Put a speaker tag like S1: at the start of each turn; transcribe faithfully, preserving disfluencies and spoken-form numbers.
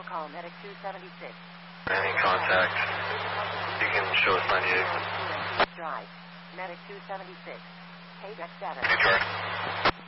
S1: call, medic two seventy-six.
S2: Any contact. You can show us ninety-eight.
S1: Drive, medic two seventy-six. Payback status.
S2: Detroit.